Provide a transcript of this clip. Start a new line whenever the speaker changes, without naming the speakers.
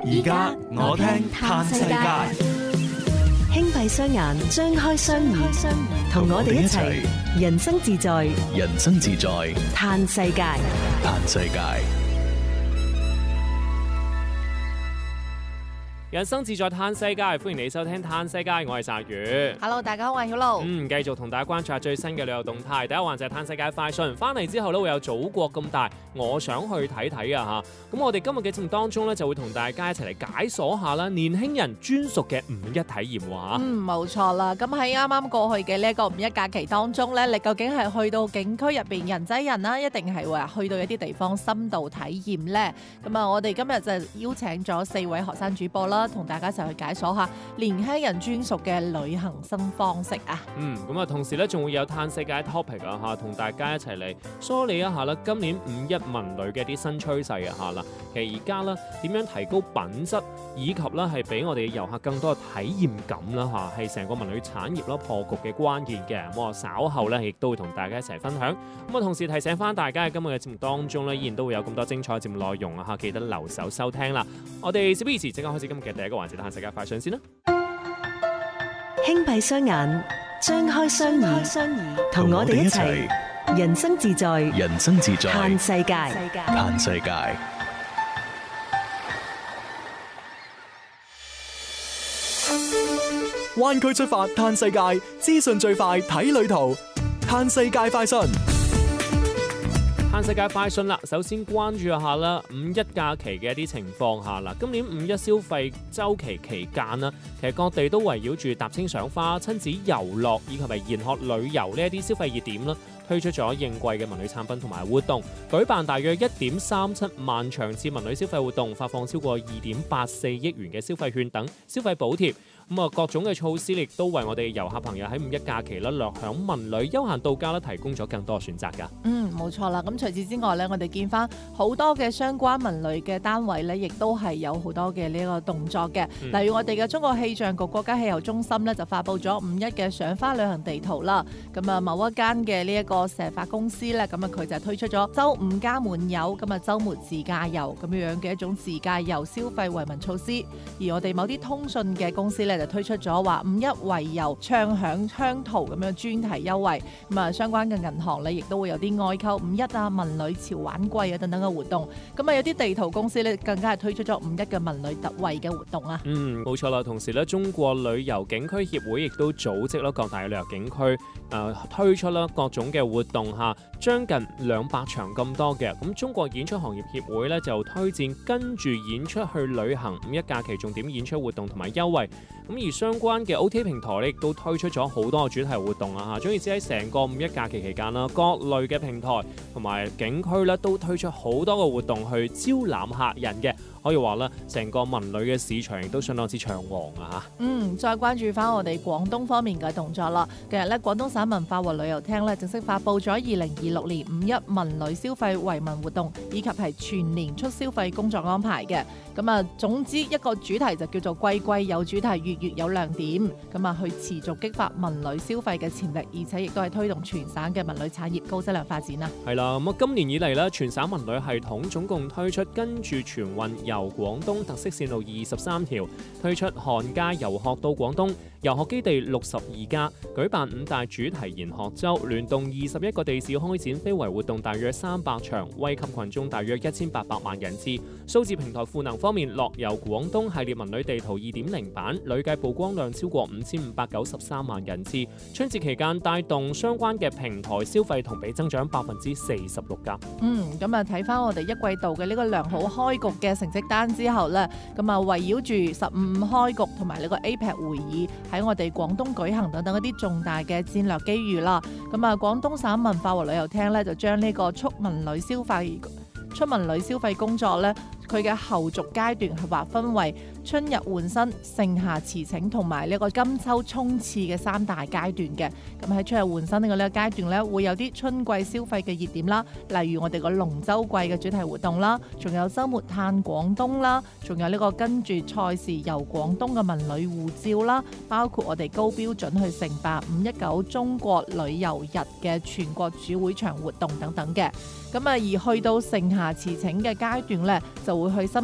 而家我聽嘆世界，
輕閉雙眼，張開雙耳，同我哋一齊人生自在，
人生自在，
嘆世界。
嘆世界。
人生自在嘆世界，歡迎你收聽嘆世界，我係澤宇。
Hello， 大家好，我係曉露。
繼續同大家關注下最新嘅旅遊動態。第一環就係嘆世界快訊，翻嚟之後咧會有祖國咁大，我想去睇睇啊嚇。咁我哋今日嘅節目當中咧就會同大家一齊嚟解鎖下啦，年輕人專屬嘅五一體驗喎。
冇錯啦。咁喺啱啱過去嘅呢一個五一假期當中咧，你究竟係去到景區入邊人擠人啦，一定係話去到一啲地方深度體驗咧？咁啊，我哋今日就邀請咗4位學生主播啦，同大家一齊去解鎖下年輕人專屬嘅旅行新方式啊！
咁啊，同時咧仲會有嘆世界 topic 啊嚇，同大家一齊嚟梳理一下啦，今年五一文旅嘅一啲新趨勢啊嚇啦。其實而家咧點樣提高品質，以及咧係俾我哋遊客更多嘅體驗感啦嚇，係成個文旅產業啦破局嘅關鍵嘅。咁我稍後咧亦都會同大家一齊分享。咁啊，同時提醒翻大家喺今日嘅節目當中咧，依然都會有咁多精彩嘅節目內容啊嚇，記得留守收聽啦。我哋事不宜遲，即刻開始今日嘅第一個環節。嘆世界快訊先啦！
輕閉雙眼，張開雙耳，同我哋一齊人生自在，
人生自在，
嘆世界。
嘆世界。灣區出發嘆世界，資訊最快睇旅途，嘆世界快訊。
嘆世界快訊啦，首先關注一下啦，五一假期嘅一啲情況下啦。今年五一消費週期期間啦，其實各地都圍繞住踏青賞花、親子遊樂以及係研學旅遊呢一啲消費熱點啦，推出咗應季嘅文旅產品同埋活動，舉辦大約1.37萬場次文旅消費活動，發放超過2.84億元嘅消費券等消費補貼。咁啊，各種嘅措施亦都為我哋遊客朋友喺五一假期啦，樂享文旅休閒度假啦，提供咗更多選擇㗎。
冇錯啦。咁除此之外咧，我哋見翻好多嘅相關文旅嘅單位咧，亦都係有好多嘅呢個動作嘅。例如我哋嘅中國氣象局國家氣候中心咧，就發布咗五一嘅賞花旅行地圖啦。咁啊，某一間嘅呢一個石化公司咧，咁啊佢就推出咗週5加滿遊，咁啊週末自駕遊咁樣嘅一種自駕遊消費惠民措施。而我哋某啲通訊嘅公司咧，就推出咗話五一圍遊暢享鄉途咁樣專題優惠。咁啊，相關嘅銀行咧，亦都會有啲外購五一啊、文旅潮玩季啊等等嘅活動。咁啊，有啲地圖公司咧，更加係推出咗五一嘅文旅特惠嘅活動啊。
冇錯啦。同時咧，中國旅遊景區協會亦都組織咗各大旅遊景區推出啦各種嘅活動嚇，將近200場咁多嘅。咁中國演出行業協會咧就推薦跟住演出去旅行五一假期重點演出活動同埋優惠。咁而相關嘅 OTA 平台咧亦都推出咗好多嘅主題活動啊嚇。總言之喺成個五一假期期間啦，各類嘅平台同埋景區咧都推出好多個活動去招攬客人嘅。可以話咧，成個文旅嘅市場亦都相當之暢旺啊嚇。
再關注翻我哋廣東方面嘅動作啦。近日咧，廣東省文化和旅遊廳咧正式發布咗2026年五一文旅消費惠民活動以及係全年出消費工作安排嘅。咁啊，總之一個主題就叫做季季有主題，月月有亮點。咁啊，去持續激發文旅消費嘅潛力，而且亦都係推動全省嘅文旅產業高質量發展啊。
係啦，咁啊，今年以嚟咧，全省文旅系統總共推出跟住全運遊廣東特色線路23條，推出寒假遊學到廣東，遊學基地62家，舉辦5大主題研學周，聯動21個地市開展非遺活動大約300場，惠及群眾大約1800萬人次。數字平台賦能方面，樂遊廣東系列文旅地圖 2.0 版累計曝光量超過5593萬人次。春節期間帶動相關嘅平台消費同比增長46%㗎。
咁啊，睇翻我哋一季度嘅呢個良好開局嘅成績單之後呢，咁啊圍繞住15開局同埋呢個 APEC 會議喺我哋廣東舉行等等一啲重大嘅戰略機遇啦。咁啊，廣東省文化和旅遊廳呢，就將呢個促文旅消費工作呢，佢嘅後續階段係劃分為春日換新、盛夏辭請同埋呢個金秋衝刺嘅3大階段嘅。咁喺春日換新呢個階段咧，會有啲春季消費嘅熱點啦，例如我哋個龍舟季嘅主題活動啦，仲有週末嘆廣東啦，仲有呢個跟住賽事遊廣東嘅文旅護照啦，包括我哋高標準去承辦519中國旅遊日嘅全國主會場活動等等嘅。咁啊，而去到盛夏辭請嘅階段咧，就會去深